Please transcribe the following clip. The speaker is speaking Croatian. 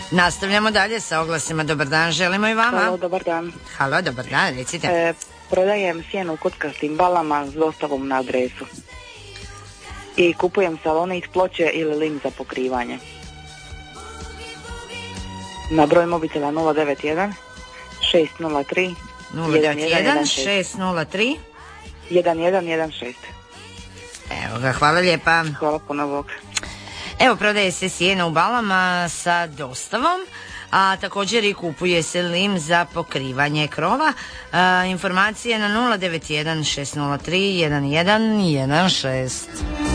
Nastavljamo dalje sa oglasima. Dobar dan, želimo i vama. Halo, dobar dan. Halo, dobar dan, recite. Prodajem sjeno u kockastim balama s dostavom na adresu. I kupujem salonit, ploče ili lim za pokrivanje. Na broj mobitela 091 603 091 603 1116. Evo ga, hvala lijepa. Hvala puno, bok. Evo, prodaje se sjeno u balama sa dostavom, a također i kupuje se lim za pokrivanje krova. Informacije na 091 603 1116.